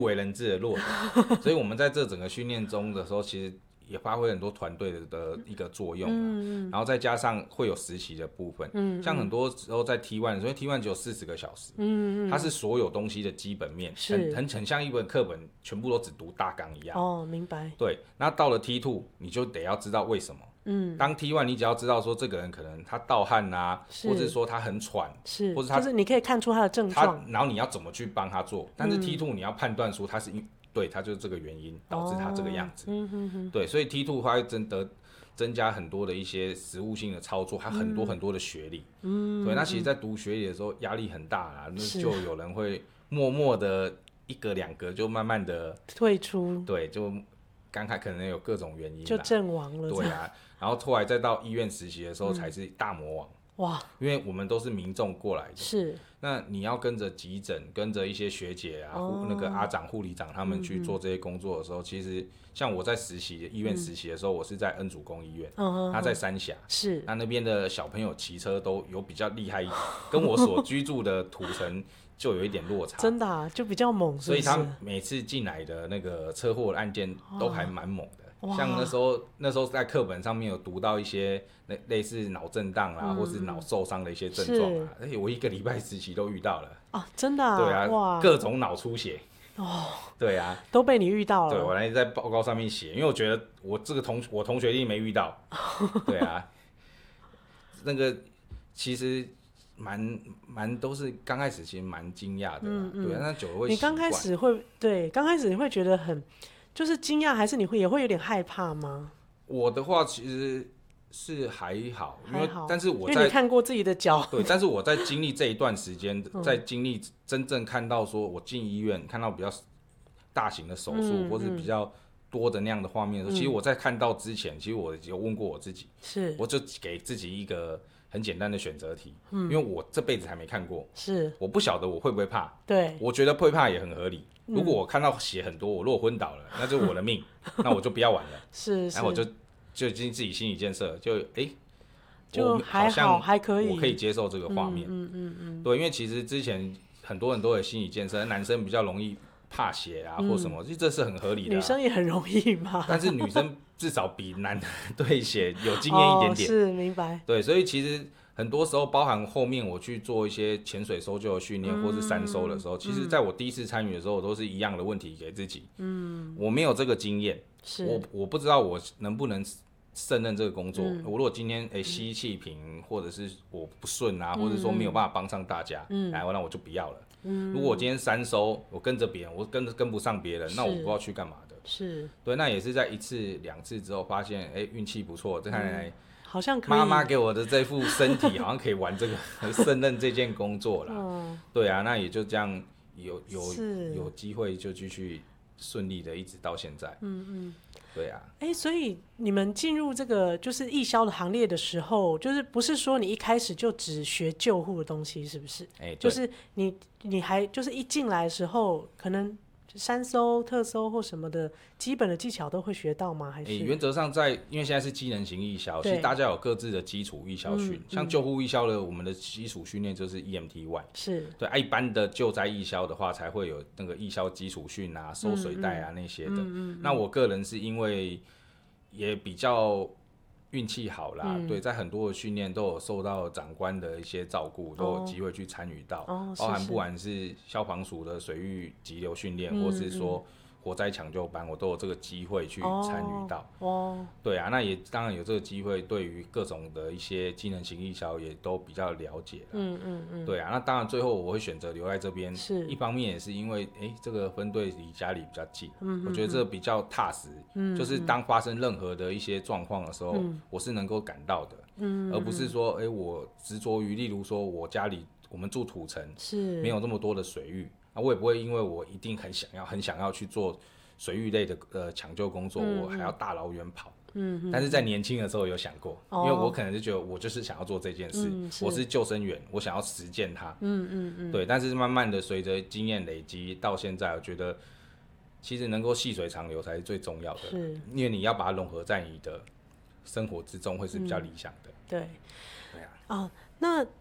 为人知的弱点，所以我们在这整个训练中的时候，其实也发挥很多团队的一个作用然后再加上会有实习的部分，像很多时候在 T1， 所以 T1 只有40个小时，它是所有东西的基本面，很像一本课本，全部都只读大纲一样。 哦，明白。 对，那到了 T2， 你就得要知道为什么。当 T1 你只要知道说这个人可能他盗汗啊，或者说他很喘，或者他就是你可以看出他的症状， 然后你要怎么去帮他做。但是 T2 你要判断出他是对他就是这个原因导致他这个样子。对，所以 T2 它会增加很多的一些实务性的操作，还很多很多的学历。对，那其实，在读学历的时候压力很大啦，那就有人会默默的一个两个就慢慢的退出。 对，就刚开可能有各种原因就阵亡了。 对啊，然后后来再到医院实习的时候才是大魔王。 哇， 因为我们都是民众过来的， 是， 那你要跟着急诊，跟着一些学姐啊、那个阿长、护理长他们去做这些工作的时候，其实像我在医院实习的时候，我是在恩主公医院，他在三峡， 是， 那边的小朋友骑车都有比较厉害一点，跟我所居住的土城就有一点落差， 真的啊，就比较猛是不是？ 所以他每次进来的那个车祸案件都还蛮猛的。像那时候在课本上面有读到一些类似脑震荡啊，或是脑受伤的一些症状啊，而且我1个礼拜实习都遇到了啊，真的啊， 对啊， 哇， 各种脑出血哦， 对啊， 都被你遇到了。 对，我来在报告上面写，因为我觉得我这个我同学一定没遇到，对啊，那个其实都是刚开始其实蛮惊讶的，对啊，那久了会习惯。 你刚开始会觉得很。就是惊讶，还是你也会有点害怕吗？ 我的话其实是还好，但是因为你看过自己的脚， 对，但是我在经历这一段时间，在经历真正看到说我进医院看到比较大型的手术，或是比较多的那样的画面的时候，其实我在看到之前，其实我有问过我自己，我就给自己一个很简单的选择题，因为我这辈子还没看过，我不晓得我会不会怕， 对， 我觉得会怕也很合理。如果我看到血很多，我如果昏倒了，那就是我的命，那我就不要玩了。然后我就已经自己心理建设， 就还好，还可以， 我可以接受这个画面。对，因为其实之前很多人都有心理建设，男生比较容易怕血啊或什么，这是很合理的。 女生也很容易嘛， 但是女生至少比男的对血有经验一点点。 是明白。 对，所以其实。很多时候，包含后面我去做一些潜水搜救的训练，或是山搜的时候，其实在我第一次参与的时候，我都是一样的问题给自己。我没有这个经验，我不知道我能不能胜任这个工作。我如果今天吸气瓶，或者是我不顺啊，或者说没有办法帮上大家，那我就不要了。如果我今天山搜，我跟着别人，我跟不上别人，那我不知道去干嘛的。对，那也是在1次2次之后发现，运气不错，看来。 好像可以， 妈妈给我的这副身体好像可以玩这个胜任这件工作啦。对啊，那也就这样有机会就继续顺利的一直到现在。对啊。 所以你们进入这个就是义消的行列的时候，就是不是说你一开始就只学救护的东西，是不是？就是你还就是一进来的时候可能。山搜、特搜或什么的基本的技巧都会学到吗？还是原则上因为现在是机能型义消，其实大家有各自的基础义消训。像救护义消的，我们的基础训练就是 EMT1， 对。一般的救灾义消的话，才会有那个义消基础训啊、收水袋啊那些的。那我个人是因为也比较。运气好啦，对，在很多的训练都有受到长官的一些照顾，都有机会去参与到，包含不管是消防署的水域急流训练，或是说火灾抢救班，我都有这个机会去参与到。对啊，那也当然有这个机会，对于各种的一些机能型义消也都比较了解。对啊，那当然最后我会选择留在这边，一方面也是因为这个分队离家里比较近，我觉得这比较踏实。就是当发生任何的一些状况的时候，我是能够赶到的，而不是说我执着于，例如说我家里我们住土城，没有这么多的水域。我也不会因为我一定很想要去做水域类的抢救工作，我还要大老远跑。但是在年轻的时候有想过，因为我可能就觉得我就是想要做这件事，我是救生员，我想要实践它。对，但是慢慢的随着经验累积到现在，我觉得其实能够细水长流才是最重要的，因为你要把它融合在你的生活之中，会是比较理想的。 对啊。那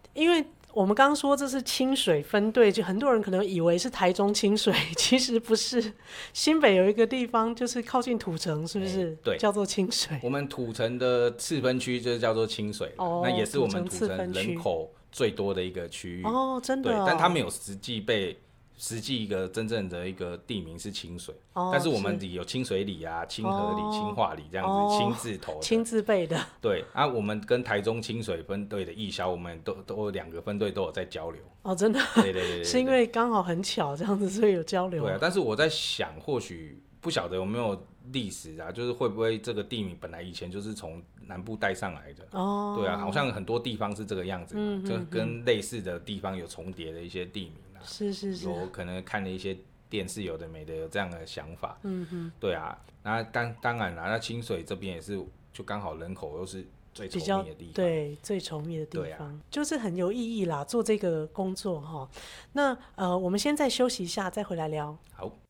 因为我们刚刚说这是清水分队，就很多人可能以为是台中清水，其实不是。新北有一个地方就是靠近土城，是不是？ 对， 叫做清水。 我们土城的次分区就是叫做清水，那也是我们土城人口最多的一个区域。 真的。 对，但它没有实际一个真正的一个地名是清水，但是我们里有清水里啊、清河里、清化里这样子，清字头的， 清字辈的。 对啊，我们跟台中清水分队的义消，我们都2个分队都有在交流。 真的。 对， 是因为刚好很巧这样子，所以有交流。 对啊，但是我在想，或许不晓得有没有历史啊，就是会不会这个地名本来以前就是从南部带上来的？对啊，好像很多地方是这个样子嘛，就跟类似的地方有重叠的一些地名。 是， 我可能看了一些电视，有的没的有这样的想法。对啊，那当然啦，那清水这边也是，就刚好人口又是最稠密的地方， 对，最稠密的地方，就是很有意义啦，做这个工作哈。那我们先再休息一下，再回来聊。 好。